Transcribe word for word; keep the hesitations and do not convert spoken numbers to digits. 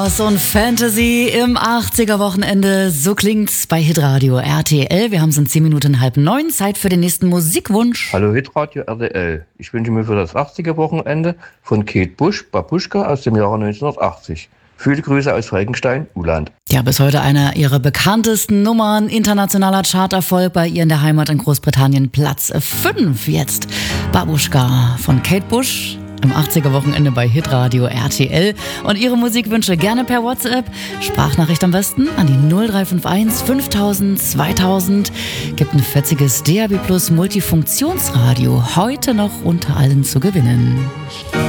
So ein Fantasy im achtziger-Wochenende, so klingt's bei Hitradio R T L. Wir haben es in zehn Minuten halb neun, Zeit für den nächsten Musikwunsch. Hallo Hitradio R T L. Ich wünsche mir für das achtziger-Wochenende von Kate Bush, Babuschka aus dem Jahre neunzehnhundertachtzig. Viele Grüße aus Falkenstein, Uland. Ja, bis heute einer ihrer bekanntesten Nummern, internationaler Charterfolg bei ihr in der Heimat in Großbritannien, Platz fünf jetzt. Babuschka von Kate Bush. Im achtziger-Wochenende bei Hitradio R T L. Und Ihre Musikwünsche gerne per WhatsApp. Sprachnachricht am besten an die null drei fünf eins fünftausend zweitausend. Gibt ein fetziges D A B Plus Multifunktionsradio. Heute noch unter allen zu gewinnen.